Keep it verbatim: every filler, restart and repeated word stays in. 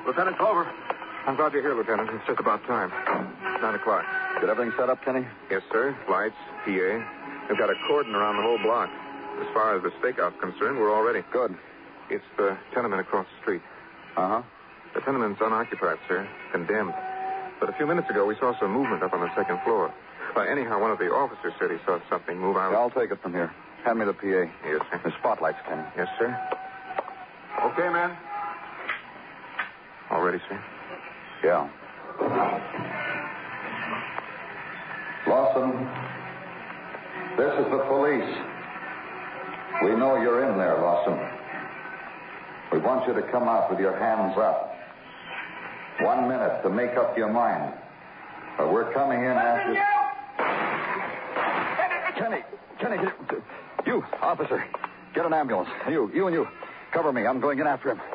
Lieutenant Clover. I'm glad you're here, Lieutenant. It's just about time. Nine o'clock. Get everything set up, Kenny? Yes, sir. Lights, P A. We've got a cordon around the whole block. As far as the stakeout's concerned, we're all ready. Good. It's the tenement across the street. Uh-huh. The tenement's unoccupied, sir. Condemned. But a few minutes ago, we saw some movement up on the second floor. Well, anyhow, one of the officers said he saw something move out. Yeah, I'll take it from here. Hand me the P A. Yes, sir. The spotlights, Kenny. Yes, sir. Okay, man. All ready, sir? Yeah. Lawson, this is the police. We know you're in there, Lawson. We want you to come out with your hands up. One minute to make up your mind. But we're coming in after... Kenny, Kenny, get... you, officer, get an ambulance. You, you and you, cover me. I'm going in after him.